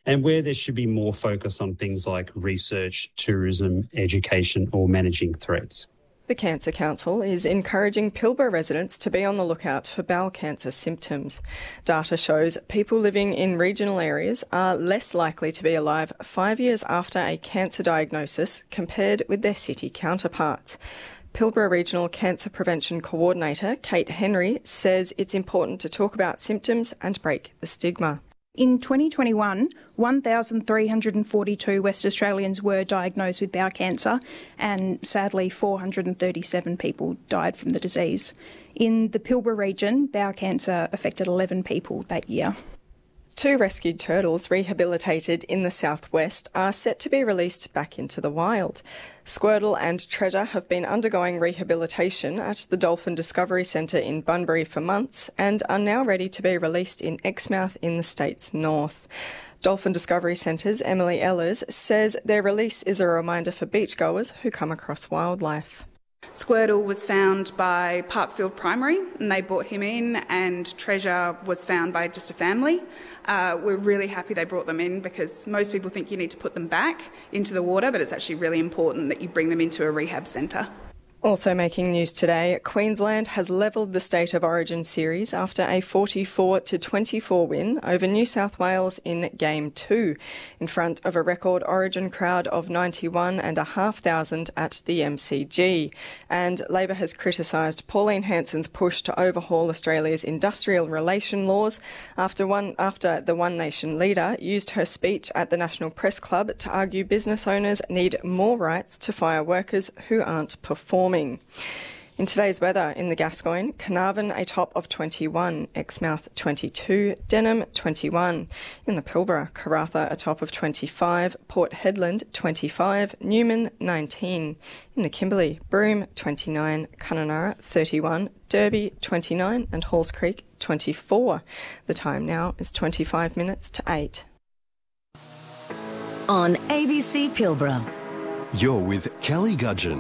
and where there should be more focus on things like research, tourism, education, or managing threats. The Cancer Council is encouraging Pilbara residents to be on the lookout for bowel cancer symptoms. Data shows people living in regional areas are less likely to be alive 5 years after a cancer diagnosis compared with their city counterparts. Pilbara Regional Cancer Prevention Coordinator Kate Henry says it's important to talk about symptoms and break the stigma. In 2021, 1,342 West Australians were diagnosed with bowel cancer, and sadly 437 people died from the disease. In the Pilbara region, bowel cancer affected 11 people that year. 2 rescued turtles rehabilitated in the southwest are set to be released back into the wild. Squirtle and Treasure have been undergoing rehabilitation at the Dolphin Discovery Centre in Bunbury for months and are now ready to be released in Exmouth in the state's north. Dolphin Discovery Centre's Emily Ehlers says their release is a reminder for beachgoers who come across wildlife. Squirtle was found by Parkfield Primary and they brought him in, and Treasure was found by just a family. We're really happy they brought them in because most people think you need to put them back into the water, but it's actually really important that you bring them into a rehab centre. Also making news today, Queensland has levelled the State of Origin series after a 44-24 win over New South Wales in Game 2, in front of a record Origin crowd of 91,500 at the MCG. And Labor has criticised Pauline Hanson's push to overhaul Australia's industrial relation laws after the One Nation leader used her speech at the National Press Club to argue business owners need more rights to fire workers who aren't performing. In today's weather, in the Gascoyne, Carnarvon a top of 21, Exmouth 22, Denham 21. In the Pilbara, Karratha a top of 25, Port Hedland 25, Newman 19. In the Kimberley, Broome 29, Kununurra 31, Derby 29 and Halls Creek 24. The time now is 25 minutes to 8. On ABC Pilbara. You're with Kelly Gudgeon.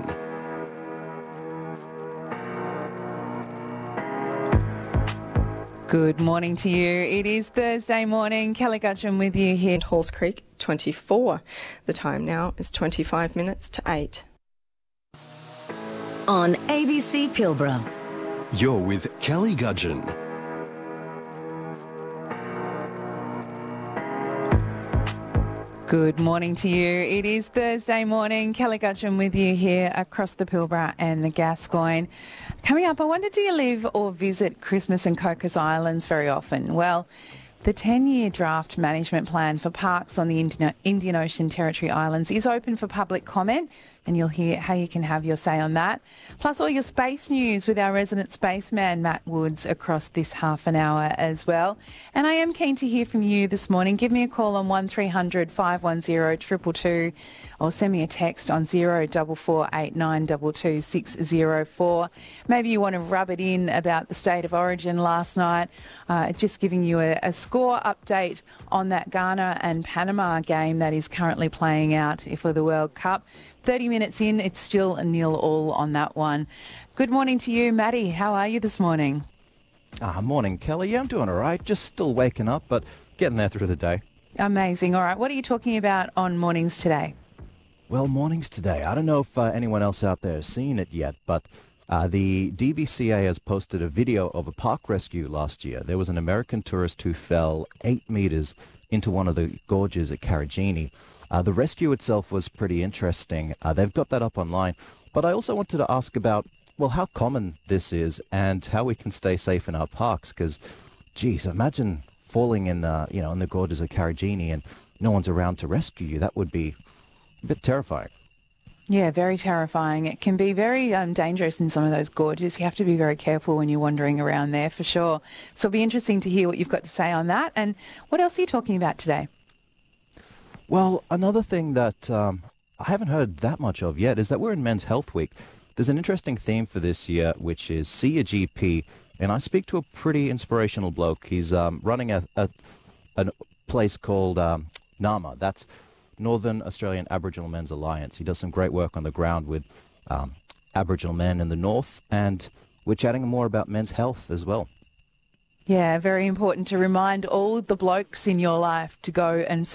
Good morning to you. It is Thursday morning. Kelly Gudgeon with you here. Halls Creek 24. The time now is 25 minutes to 8. On ABC Pilbara. You're with Kelly Gudgeon. Good morning to you. It is Thursday morning. Kelly Gudgeon with you here across the Pilbara and the Gascoyne. Coming up, I wonder, do you live or visit Christmas and Cocos Islands very often? Well, the 10-year draft management plan for parks on the Indian Ocean Territory Islands is open for public comment, and you'll hear how you can have your say on that. Plus all your space news with our resident spaceman, Matt Woods, across this half an hour as well. And I am keen to hear from you this morning. Give me a call on 1300 510 222 or send me a text on 0448922604. 604. Maybe you want to rub it in about the State of Origin last night. Just giving you a score update on that Ghana and Panama game that is currently playing out for the World Cup. 30 minutes in, it's still a 0-all on that one. Good morning to you, Matty. How are you this morning? Morning, Kelly. Yeah, I'm doing all right. Just still waking up, but getting there through the day. Amazing. All right. What are you talking about on Mornings Today? Well, Mornings Today. I don't know if anyone else out there has seen it yet, but the DBCA has posted a video of a park rescue last year. There was an American tourist who fell 8 metres into one of the gorges at Karajini. The rescue itself was pretty interesting. They've got that up online. But I also wanted to ask about, well, how common this is and how we can stay safe in our parks. Because, geez, imagine falling in, in the gorges of Karajini and no one's around to rescue you. That would be a bit terrifying. Yeah, very terrifying. It can be very dangerous in some of those gorges. You have to be very careful when you're wandering around there, for sure. So it'll be interesting to hear what you've got to say on that. And what else are you talking about today? Well, another thing that I haven't heard that much of yet is that we're in Men's Health Week. There's an interesting theme for this year, which is See Your GP. And I speak to a pretty inspirational bloke. He's running a place called NAMA. That's Northern Australian Aboriginal Men's Alliance. He does some great work on the ground with Aboriginal men in the north. And we're chatting more about men's health as well. Yeah, very important to remind all the blokes in your life to go and